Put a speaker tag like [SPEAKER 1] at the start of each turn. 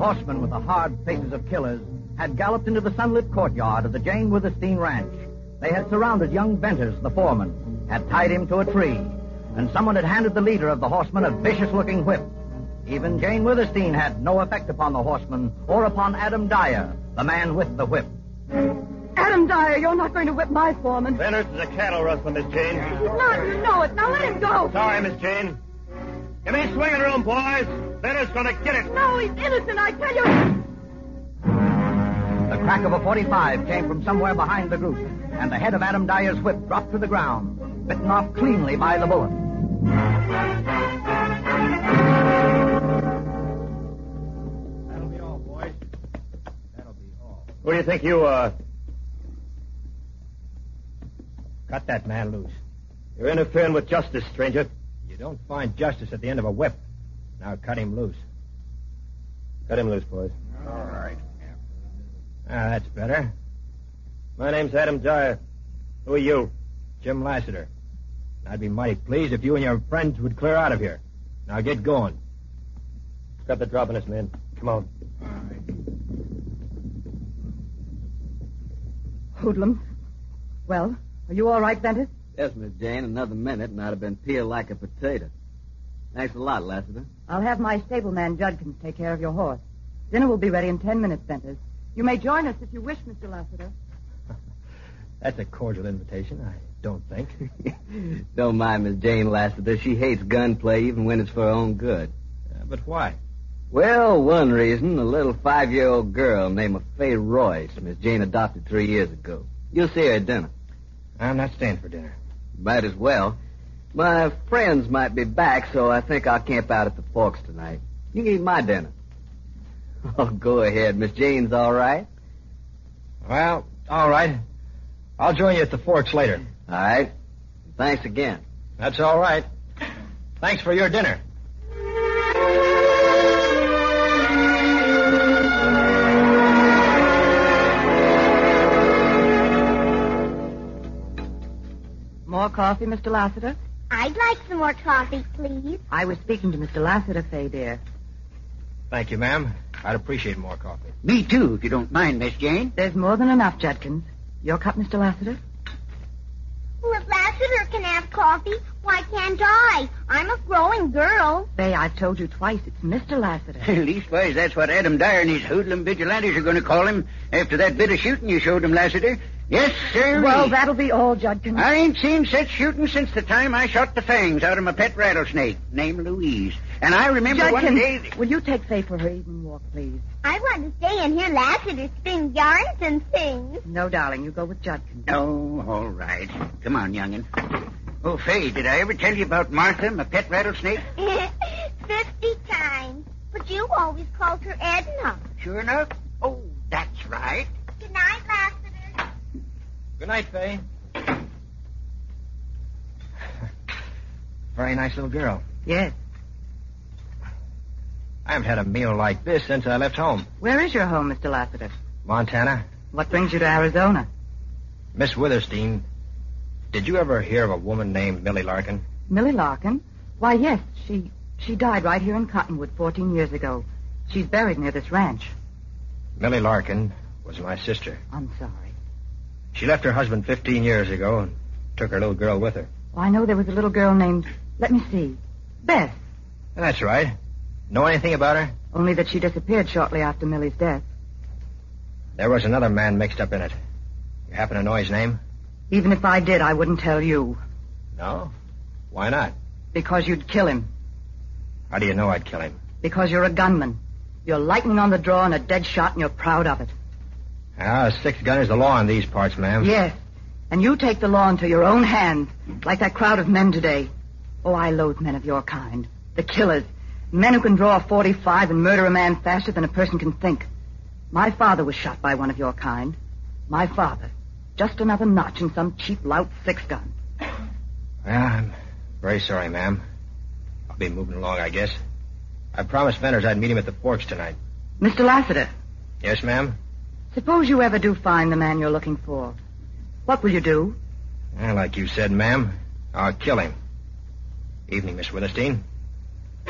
[SPEAKER 1] horsemen with the hard faces of killers had galloped into the sunlit courtyard of the Jane Withersteen Ranch. They had surrounded young Venters, the foreman, had tied him to a tree, and someone had handed the leader of the horsemen a vicious-looking whip. Even Jane Withersteen had no effect upon the horseman or upon Adam Dyer, the man with the whip.
[SPEAKER 2] Adam Dyer, you're not going to whip my foreman.
[SPEAKER 3] Venters is a cattle rustler, Miss Jane.
[SPEAKER 2] He's not, you know it. Now let him go.
[SPEAKER 3] Sorry, Miss Jane. Give me swinging room, boys. Venters gonna get it.
[SPEAKER 2] No, he's innocent, I tell you.
[SPEAKER 1] The crack of a .45 came from somewhere behind the group, and the head of Adam Dyer's whip dropped to the ground, bitten off cleanly by the bullet.
[SPEAKER 3] That'll be all, boys. That'll be all. Who do you think you are? Cut that man loose. You're interfering with justice, stranger. You don't find justice at the end of a whip. Now cut him loose. Cut him loose, boys.
[SPEAKER 1] All right.
[SPEAKER 3] Ah, that's better. My name's Adam Dyer. Who are you? Jim Lassiter. I'd be mighty pleased if you and your friends would clear out of here. Now get going. Cut the drop on us, man. Come on.
[SPEAKER 1] All right.
[SPEAKER 2] Hoodlums. Well, are you all right, Venters?
[SPEAKER 4] Yes, Miss Jane. Another minute and I'd have been peeled like a potato. Thanks a lot, Lassiter.
[SPEAKER 2] I'll have my stableman Judkins take care of your horse. Dinner will be ready in 10 minutes, Venters. You may join us if you wish, Mr. Lassiter.
[SPEAKER 3] That's a cordial invitation, I don't think.
[SPEAKER 4] Don't mind Miss Jane Lassiter. She hates gunplay even when it's for her own good.
[SPEAKER 3] But why?
[SPEAKER 4] Well, one reason, a little 5-year-old girl named Faye Royce, Miss Jane adopted 3 years ago. You'll see her at dinner.
[SPEAKER 3] I'm not staying for dinner.
[SPEAKER 4] Might as well. My friends might be back, so I think I'll camp out at the Forks tonight. You can eat my dinner. Oh, go ahead. Miss Jane's all right?
[SPEAKER 3] Well, all right. I'll join you at the Forks later.
[SPEAKER 4] All right. Thanks again.
[SPEAKER 3] That's all right. Thanks for your dinner.
[SPEAKER 2] More coffee, Mr. Lassiter?
[SPEAKER 5] I'd like some more coffee, please.
[SPEAKER 2] I was speaking to Mr. Lassiter, Faye, dear.
[SPEAKER 3] Thank you, ma'am. I'd appreciate more coffee.
[SPEAKER 6] Me, too, if you don't mind, Miss Jane.
[SPEAKER 2] There's more than enough, Judkins. Your cup, Mr. Lassiter?
[SPEAKER 5] Well, if Lassiter can have coffee, why can't I? I'm a growing girl.
[SPEAKER 2] Faye, I've told you twice. It's Mr. Lassiter.
[SPEAKER 6] Leastwise, that's what Adam Dyer and his hoodlum vigilantes are going to call him after that bit of shooting you showed him, Lassiter. Yes, sir.
[SPEAKER 2] Well, that'll be all, Judkins.
[SPEAKER 6] I ain't seen such shooting since the time I shot the fangs out of my pet rattlesnake, named Louise. And I remember
[SPEAKER 2] Judkins,
[SPEAKER 6] one day...
[SPEAKER 2] will you take Faye for her evening walk, please?
[SPEAKER 5] I want to stay and hear Lassiter spin yarns and things.
[SPEAKER 2] No, darling, you go with Judkins.
[SPEAKER 6] Oh, all right. Come on, young'un. Oh, Faye, did I ever tell you about Martha, my pet rattlesnake?
[SPEAKER 5] 50 times. But you always called her Edna.
[SPEAKER 6] Sure enough. Oh, that's right.
[SPEAKER 5] Good night, Lassiter.
[SPEAKER 3] Good night, Faye. Very nice little girl.
[SPEAKER 2] Yes.
[SPEAKER 3] I haven't had a meal like this since I left home.
[SPEAKER 2] Where is your home, Mr. Lassiter?
[SPEAKER 3] Montana.
[SPEAKER 2] What brings you to Arizona?
[SPEAKER 3] Miss Withersteen, did you ever hear of a woman named Millie Larkin?
[SPEAKER 2] Millie Larkin? Why, yes. She died right here in Cottonwood 14 years ago. She's buried near this ranch.
[SPEAKER 3] Millie Larkin was my sister.
[SPEAKER 2] I'm sorry.
[SPEAKER 3] She left her husband 15 years ago and took her little girl with her.
[SPEAKER 2] Well, I know there was a little girl named, let me see, Beth.
[SPEAKER 3] That's right. Know anything about her?
[SPEAKER 2] Only that she disappeared shortly after Millie's death.
[SPEAKER 3] There was another man mixed up in it. You happen to know his name?
[SPEAKER 2] Even if I did, I wouldn't tell you.
[SPEAKER 3] No? Why not?
[SPEAKER 2] Because you'd kill him.
[SPEAKER 3] How do you know I'd kill him?
[SPEAKER 2] Because you're a gunman. You're lightning on the draw and a dead shot, and you're proud of it.
[SPEAKER 3] Ah, a six-gunner's the law in these parts, ma'am.
[SPEAKER 2] Yes. And you take the law into your own hands, like that crowd of men today. Oh, I loathe men of your kind. The killers. Men who can draw a .45 and murder a man faster than a person can think. My father was shot by one of your kind. My father. Just another notch in some cheap lout six-gun.
[SPEAKER 3] Well, I'm very sorry, ma'am. I'll be moving along, I guess. I promised Venters I'd meet him at the Forks tonight.
[SPEAKER 2] Mr. Lassiter.
[SPEAKER 3] Yes, ma'am?
[SPEAKER 2] Suppose you ever do find the man you're looking for. What will you do?
[SPEAKER 3] Well, like you said, ma'am, I'll kill him. Evening, Miss Withersteen.